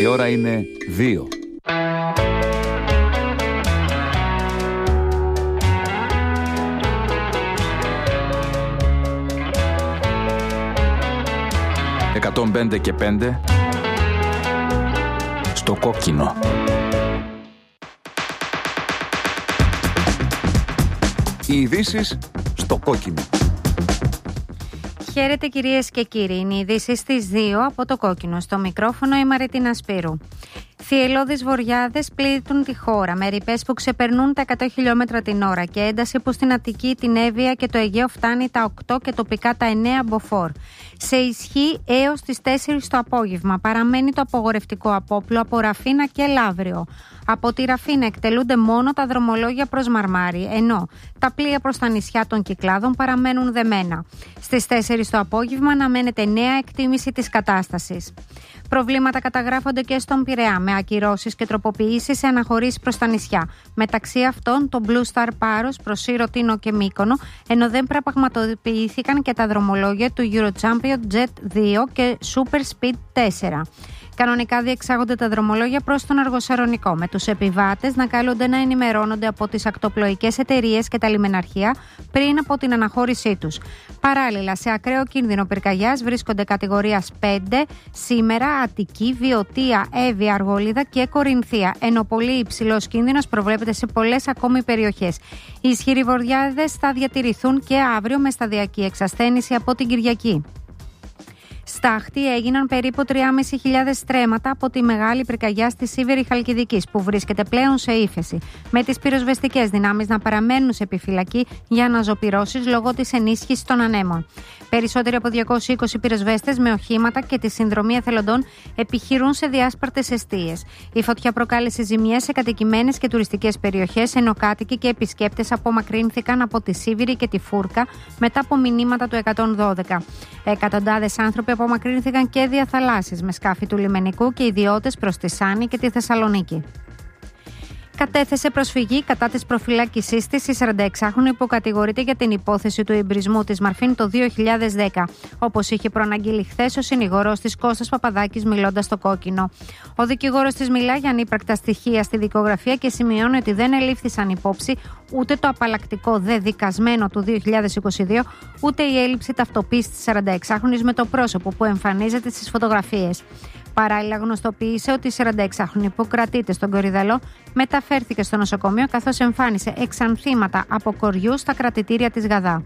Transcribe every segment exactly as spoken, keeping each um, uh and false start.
Η ώρα είναι δύο. εκατόν πέντε και πέντε στο κόκκινο. Οι ειδήσεις στο κόκκινο. Χαίρετε κυρίες και κύριοι, είναι οι ειδήσεις στις δύο από το κόκκινο. Στο μικρόφωνο η Μαριτίνα Σπύρου. Θυελλώδεις βοριάδες πλήττουν τη χώρα με ρηπές που ξεπερνούν τα εκατό χιλιόμετρα την ώρα και ένταση που στην Αττική, την Εύβοια και το Αιγαίο φτάνει τα οκτώ και τοπικά τα εννέα μποφόρ. Σε ισχύ έως τις τέσσερις το απόγευμα παραμένει το απογορευτικό απόπλο από Ραφίνα και Λαύριο. Από τη Ραφίνα εκτελούνται μόνο τα δρομολόγια προς Μαρμάρι, ενώ τα πλοία προς τα νησιά των Κυκλάδων παραμένουν δεμένα. Στις τέσσερις το απόγευμα αναμένεται νέα εκτίμηση της κατάστασης. Προβλήματα καταγράφονται και στον Πειραιά, με ακυρώσεις και τροποποιήσεις σε αναχωρήσεις προς τα νησιά. Μεταξύ αυτών το Blue Star Πάρος προς Σύρο, Τίνο και Μύκονο, ενώ δεν πραγματοποιήθηκαν και τα δρομολόγια του Eurochampion Jet δύο και Super Speed τέσσερα. Κανονικά διεξάγονται τα δρομολόγια προς τον Αργοσαρονικό, με τους επιβάτες να καλούνται να ενημερώνονται από τις ακτοπλοϊκές εταιρείες και τα λιμεναρχεία πριν από την αναχώρησή τους. Παράλληλα, σε ακραίο κίνδυνο πυρκαγιάς βρίσκονται κατηγορίας πέντε σήμερα Αττική, Βιωτία, Εύβοια, Αργολίδα και Κορινθία, ενώ πολύ υψηλός κίνδυνος προβλέπεται σε πολλές ακόμη περιοχές. Οι ισχυροί βοριάδες θα διατηρηθούν και αύριο με σταδιακή εξασθένηση από την Κυριακή. Στάχτη έγιναν περίπου τρεις χιλιάδες πεντακόσια στρέμματα από τη μεγάλη πυρκαγιά στη Σίβηρη Χαλκιδικής, που βρίσκεται πλέον σε ύφεση, με τις πυροσβεστικές δυνάμεις να παραμένουν σε επιφυλακή για αναζωπυρώσεις λόγω της ενίσχυσης των ανέμων. Περισσότεροι από διακόσιους είκοσι πυροσβέστες με οχήματα και τη συνδρομή εθελοντών επιχειρούν σε διάσπαρτες εστίες. Η φωτιά προκάλεσε ζημιές σε κατοικημένες και τουριστικές περιοχές, ενώ κάτοικοι και επισκέπτες απομακρύνθηκαν από τη Σίβηρη και τη Φούρκα μετά από μηνύματα του εκατόν δώδεκα. Εκατοντάδες άνθρωποι απομακρύνθηκαν και διαθαλάσσιες με σκάφη του λιμενικού και ιδιώτες προς τη Σάνη και τη Θεσσαλονίκη. Κατέθεσε προσφυγή κατά της προφυλάκησής της η σαρανταεξάχρονη που κατηγορείται για την υπόθεση του εμπρισμού της Μαρφίν το δύο χιλιάδες δέκα, όπως είχε προαναγγείλει χθες ο συνηγόρος της Κώστας Παπαδάκης μιλώντας στο κόκκινο. Ο δικηγόρος της μιλά για ανύπαρκτα στοιχεία στη δικογραφία και σημειώνει ότι δεν ελήφθησαν υπόψη ούτε το απαλλακτικό δεδικασμένο του δύο χιλιάδες είκοσι δύο, ούτε η έλλειψη ταυτοποίησης της σαρανταεξάχρονης με το πρόσωπο που εμφανίζεται στις φωτογραφίες. Παράλληλα, γνωστοποίησε ότι η σαρανταεξάχρονη που κρατείται στον Κορυδαλό μεταφέρθηκε στο νοσοκομείο, καθώς εμφάνισε εξανθήματα από κοριού στα κρατητήρια της Γαδά.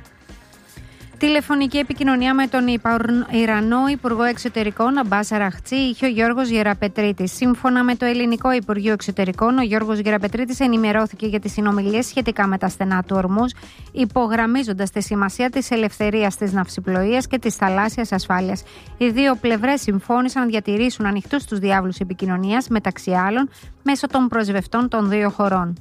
Τηλεφωνική επικοινωνία με τον Ιρανό Υπουργό Εξωτερικών Αμπάς Αραχτσί είχε ο Γιώργος Γεραπετρίτης. Σύμφωνα με το Ελληνικό Υπουργείο Εξωτερικών, ο Γιώργος Γεραπετρίτης ενημερώθηκε για τις συνομιλίες σχετικά με τα στενά του Ορμούζ, υπογραμμίζοντας τη σημασία της ελευθερίας της ναυσιπλοείας και της θαλάσσιας ασφάλειας. Οι δύο πλευρές συμφώνησαν να διατηρήσουν ανοιχτούς τους διάβλους επικοινωνίας, μεταξύ άλλων, μέσω των πρεσβευτών των δύο χωρών.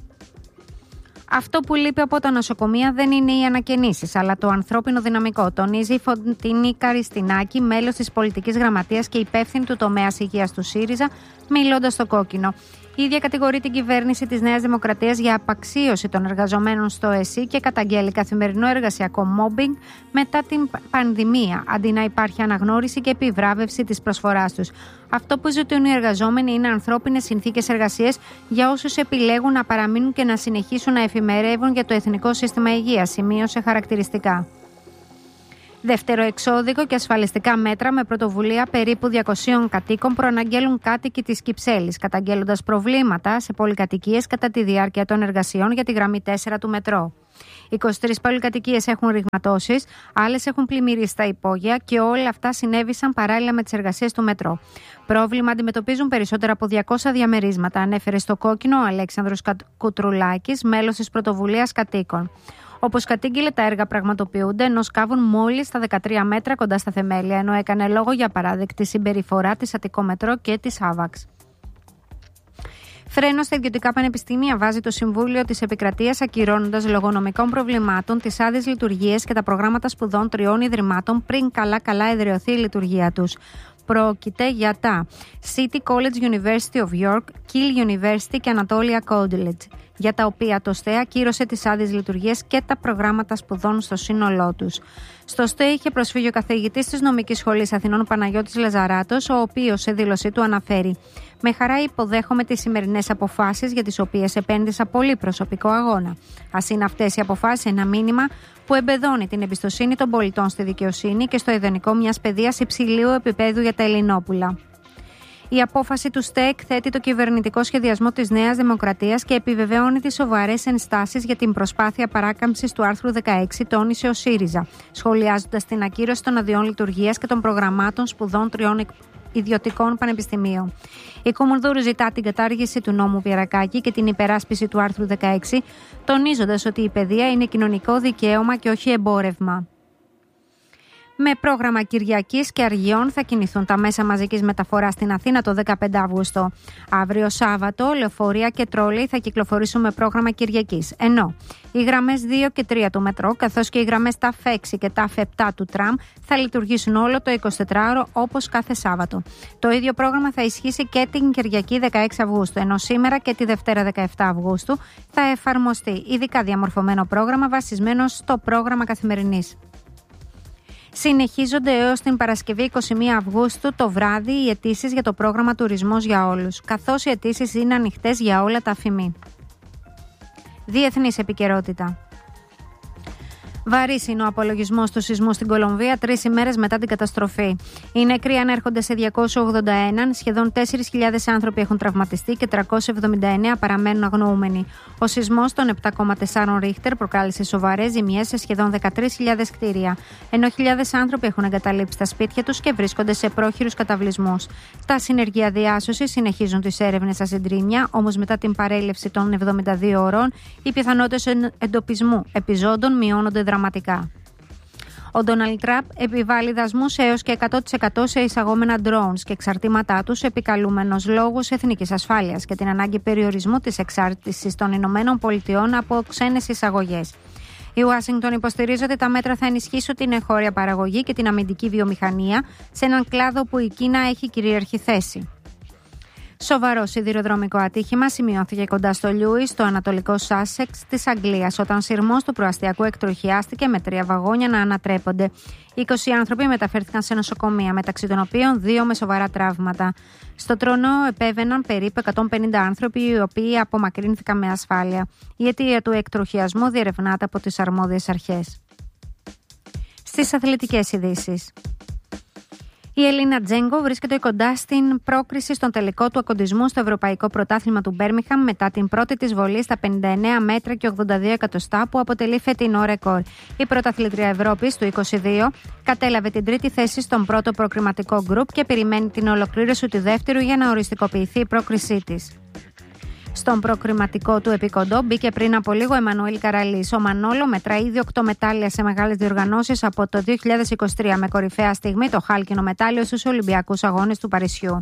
Αυτό που λείπει από τα νοσοκομεία δεν είναι οι ανακαινήσεις, αλλά το ανθρώπινο δυναμικό, τονίζει η Φωτεινή Καριστινάκη, μέλος της πολιτικής γραμματείας και υπεύθυνη του τομέα υγείας του ΣΥΡΙΖΑ, μιλώντας στο κόκκινο. Η ίδια κατηγορεί την κυβέρνηση της Νέας Δημοκρατίας για απαξίωση των εργαζομένων στο ΕΣΥ και καταγγέλει καθημερινό εργασιακό μόμπινγκ μετά την πανδημία, αντί να υπάρχει αναγνώριση και επιβράβευση της προσφοράς τους. Αυτό που ζητούν οι εργαζόμενοι είναι ανθρώπινες συνθήκες εργασίας για όσους επιλέγουν να παραμείνουν και να συνεχίσουν να εφημερεύουν για το Εθνικό Σύστημα Υγείας, σημείωσε χαρακτηριστικά. Δεύτερο εξώδικο και ασφαλιστικά μέτρα με πρωτοβουλία περίπου διακοσίων κατοίκων προαναγγέλουν κάτοικοι της Κυψέλης, καταγγέλλοντας προβλήματα σε πολυκατοικίες κατά τη διάρκεια των εργασιών για τη γραμμή τέσσερα του μετρό. είκοσι τρεις πολυκατοικίες έχουν ρηγματώσεις, άλλες έχουν πλημμυρίσει στα υπόγεια και όλα αυτά συνέβησαν παράλληλα με τις εργασίες του μετρό. Πρόβλημα αντιμετωπίζουν περισσότερα από διακόσια διαμερίσματα, ανέφερε στο κόκκινο ο Αλέξανδρος Κουτρουλάκης, μέλος της πρωτοβουλίας κατοίκων. Όπως κατήγγειλε, τα έργα πραγματοποιούνται ενώ σκάβουν μόλις τα δεκατρία μέτρα κοντά στα θεμέλια, ενώ έκανε λόγο για παράδεκτη συμπεριφορά της Αττικό Μετρό και της Άβαξ. Φρένο στα ιδιωτικά πανεπιστήμια βάζει το Συμβούλιο της Επικρατείας, ακυρώνοντας λόγω νομικών προβλημάτων τις άδειες λειτουργίες και τα προγράμματα σπουδών τριών ιδρυμάτων πριν καλά-καλά εδραιωθεί η λειτουργία τους. Πρόκειται για τα City College University of York, Keele University και Anatolia College. για τα οποία το ΣΤΕ ακύρωσε τις άδειες λειτουργίας και τα προγράμματα σπουδών στο σύνολό τους. Στο ΣΤΕ είχε προσφύγει ο καθηγητής της Νομικής Σχολής Αθηνών Παναγιώτης Λαζαράτος, ο οποίος σε δήλωσή του αναφέρει: «Με χαρά υποδέχομαι τις σημερινές αποφάσεις για τις οποίες επένδυσα πολύ προσωπικό αγώνα. Ας είναι αυτές οι αποφάσεις ένα μήνυμα που εμπεδώνει την εμπιστοσύνη των πολιτών στη δικαιοσύνη και στο ιδανικό μιας παιδείας υψηλού επίπεδου για τα Ελληνόπουλα». Η απόφαση του ΣΤΕ εκθέτει το κυβερνητικό σχεδιασμό της Νέας Δημοκρατίας και επιβεβαιώνει τις σοβαρές ενστάσεις για την προσπάθεια παράκαμψης του άρθρου δεκαέξι, τόνισε ο ΣΥΡΙΖΑ, σχολιάζοντας την ακύρωση των αδειών λειτουργίας και των προγραμμάτων σπουδών τριών ιδιωτικών πανεπιστημίων. Η Κομμουνδούρου ζητά την κατάργηση του νόμου Πιερακάκη και την υπεράσπιση του άρθρου δεκαέξι, τονίζοντας ότι η παιδεία είναι κοινωνικό δικαίωμα και όχι εμπόρευμα. Με πρόγραμμα Κυριακής και Αργιών θα κινηθούν τα μέσα μαζικής μεταφοράς στην Αθήνα το δεκαπέντε Αυγούστου. Αύριο Σάββατο, λεωφορεία και τρόλεϊ θα κυκλοφορήσουν με πρόγραμμα Κυριακής. Ενώ οι γραμμές δύο και τρία του μετρό, καθώς και οι γραμμές ΤΑΦ έξι και ΤΑΦ επτά του τραμ θα λειτουργήσουν όλο το εικοσιτετράωρο όπως κάθε Σάββατο. Το ίδιο πρόγραμμα θα ισχύσει και την Κυριακή δεκαέξι Αυγούστου, ενώ σήμερα και τη Δευτέρα δεκαεπτά Αυγούστου θα εφαρμοστεί ειδικά διαμορφωμένο πρόγραμμα βασισμένο στο πρόγραμμα καθημερινής. Συνεχίζονται έως την Παρασκευή είκοσι μία Αυγούστου το βράδυ οι αιτήσεις για το πρόγραμμα Τουρισμός για όλους, καθώς οι αιτήσεις είναι ανοιχτές για όλα τα αφημί. Διεθνής επικαιρότητα. Βαρύς είναι ο απολογισμός του σεισμού στην Κολομβία τρεις ημέρες μετά την καταστροφή. Οι νεκροί ανέρχονται σε διακόσιους ογδόντα ένα, σχεδόν τέσσερις χιλιάδες άνθρωποι έχουν τραυματιστεί και τριακόσιοι εβδομήντα εννέα παραμένουν αγνοούμενοι. Ο σεισμός των επτά κόμμα τέσσερα Ρίχτερ προκάλεσε σοβαρές ζημιές σε σχεδόν δεκατρείς χιλιάδες κτίρια, ενώ χιλιάδες άνθρωποι έχουν εγκαταλείψει τα σπίτια τους και βρίσκονται σε πρόχειρους καταβλισμούς. Τα συνεργεία διάσωσης συνεχίζουν τις έρευνες στα συντρίμμια, όμως μετά την παρέλευση των εβδομήντα δύο ωρών, οι πιθανότητες εντοπισμού επιζώντων μειώνονται δραματικά. Ο Ντόναλντ Τραμπ επιβάλλει δασμούς έως και εκατό τοις εκατό σε εισαγόμενα drones και εξαρτήματά τους, επικαλούμενος λόγους εθνικής ασφάλειας και την ανάγκη περιορισμού της εξάρτησης των Ηνωμένων Πολιτειών από ξένες εισαγωγές. Η Ουάσιγκτον υποστηρίζει ότι τα μέτρα θα ενισχύσουν την εγχώρια παραγωγή και την αμυντική βιομηχανία σε έναν κλάδο που η Κίνα έχει κυρίαρχη θέση. Σοβαρό σιδηροδρομικό ατύχημα σημειώθηκε κοντά στο Λιούι, στο ανατολικό Σάσεξ της Αγγλίας, όταν σειρμός του προαστιακού εκτροχιάστηκε με τρία βαγόνια να ανατρέπονται. είκοσι άνθρωποι μεταφέρθηκαν σε νοσοκομεία, μεταξύ των οποίων δύο με σοβαρά τραύματα. Στο τρονό επέβαιναν περίπου εκατόν πενήντα άνθρωποι, οι οποίοι απομακρύνθηκαν με ασφάλεια. Η αιτία του εκτροχιασμού διερευνάται από τις αρμόδιες αρχές. Στις αθλητικές ειδήσεις. Η Ελίνα Τζέγκο βρίσκεται κοντά στην πρόκριση στον τελικό του ακοντισμού στο Ευρωπαϊκό Πρωτάθλημα του Μπέρμιγχαμ μετά την πρώτη της βολή στα πενήντα εννέα μέτρα και ογδόντα δύο εκατοστά που αποτελεί φετινό ρεκόρ. Η πρωταθλήτρια Ευρώπης του είκοσι δύο κατέλαβε την τρίτη θέση στον πρώτο προκριματικό γκρουπ και περιμένει την ολοκλήρωση του δεύτερου για να οριστικοποιηθεί η πρόκρισή της. Στον προκριματικό του επικοντό μπήκε πριν από λίγο ο Εμμανουήλ Καραλής. Ο Μανόλο μετράει ήδη οκτώ μετάλλια σε μεγάλες διοργανώσεις από το δύο χιλιάδες είκοσι τρία, με κορυφαία στιγμή το χάλκινο μετάλλιο στους Ολυμπιακούς Αγώνες του Παρισιού.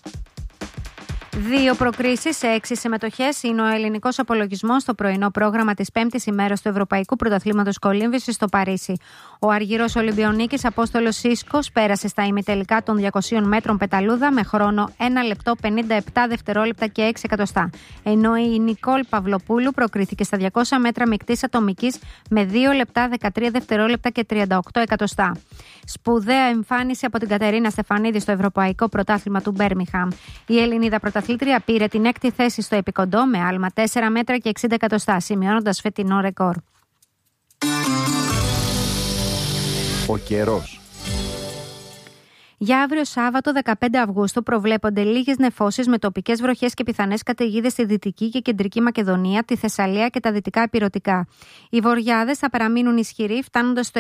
Δύο προκρίσεις σε έξι συμμετοχές είναι ο ελληνικός απολογισμός στο πρωινό πρόγραμμα της πέμπτης ημέρας του Ευρωπαϊκού Πρωταθλήματος Κολύμβησης στο Παρίσι. Ο αργυρός Ολυμπιονίκης Απόστολος Σίσκος πέρασε στα ημιτελικά των διακοσίων μέτρων πεταλούδα με χρόνο ένα λεπτό πενήντα επτά δευτερόλεπτα και έξι εκατοστά. Ενώ η Νικόλ Παυλοπούλου προκρίθηκε στα διακόσια μέτρα μεικτής ατομικής με δύο λεπτά δεκατρία δευτερόλεπτα και τριάντα οκτώ εκατοστά. Σπουδαία εμφάνιση από την Κατερίνα Στεφανίδη στο Ευρωπαϊκό Πρωτάθλημα του Μπέρμιγχαμ. Η Ελληνίδα πρωταθλήτρια πήρε την έκτη θέση στο επικοντό με άλμα τέσσερα μέτρα και εξήντα εκατοστά, σημειώνοντας φετινό ρεκόρ. Ο καιρός. Για αύριο Σάββατο δεκαπέντε Αυγούστου προβλέπονται λίγες νεφώσεις με τοπικές βροχές και πιθανές καταιγίδες στη Δυτική και Κεντρική Μακεδονία, τη Θεσσαλία και τα Δυτικά Ηπειρωτικά. Οι βοριάδες θα παραμείνουν ισχυροί, φτάνοντας στο